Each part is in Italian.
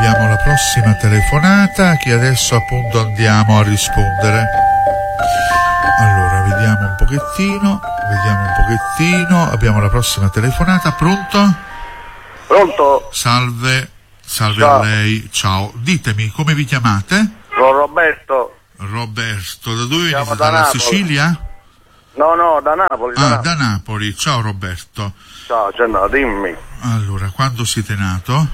abbiamo la prossima telefonata che adesso appunto andiamo a rispondere. Allora, vediamo un pochettino, abbiamo la prossima telefonata. Pronto? Pronto? Salve Ciao. A lei, ciao. Ditemi, come vi chiamate? Sono Roberto. Roberto, da dove Chiamo venite? da Dalla Napoli. Sicilia? No, da Napoli. Da Napoli, ciao Roberto. Ciao, dimmi. Allora, quando siete nato?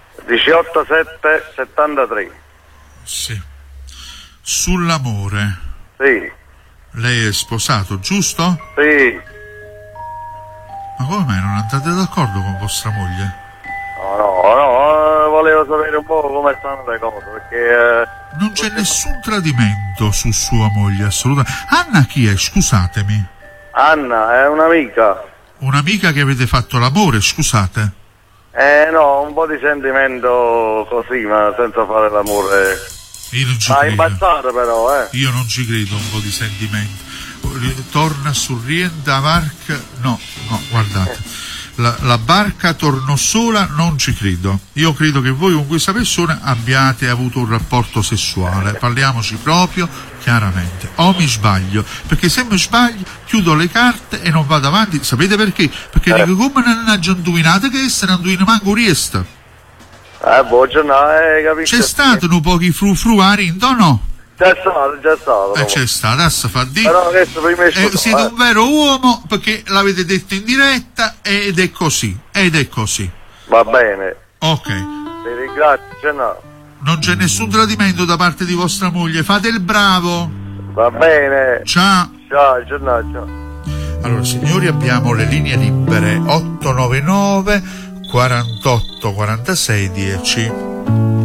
18/7/73. Sì. Sull'amore. Sì. Lei è sposato, giusto? Sì. Ma come mai non andate d'accordo con vostra moglie? No, volevo sapere un po' come stanno le cose, perché... Non c'è nessun tradimento su sua moglie, assolutamente. Anna chi è? Scusatemi. Anna è un'amica. Un'amica che avete fatto l'amore, scusate. No, un po' di sentimento così, ma senza fare l'amore. Io non ci Ma credo. imbazzata però, Io non ci credo un po' di sentimento. Torna sul rienda barca. No, guardate. La barca tornò sola, non ci credo. Io credo che voi con questa persona abbiate avuto un rapporto sessuale. Parliamoci proprio chiaramente. O mi sbaglio? Perché se mi sbaglio chiudo le carte e non vado avanti. Sapete perché? Perché dico come non ha già indovinate che essere non indovina manco riesta. Capisci? C'è stato un po' di fruarindo o no? Già stato. C'è stato, adesso fa di. Però adesso prima siete un vero uomo perché l'avete detto in diretta ed è così. Va bene. Ok. Ti ringrazio, Non c'è nessun tradimento da parte di vostra moglie, fate il bravo. Va bene. Ciao. Ciao. Allora signori, abbiamo le linee libere 899 48 46 10.